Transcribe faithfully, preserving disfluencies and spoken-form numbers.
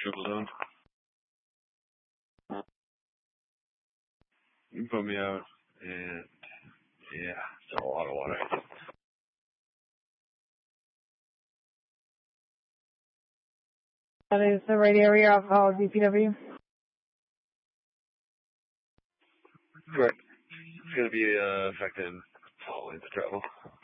Triple down. You put me out, and yeah, it's a lot of water. That is the radio area of uh, D P W. Correct. It's going to be uh, affecting all lanes of travel.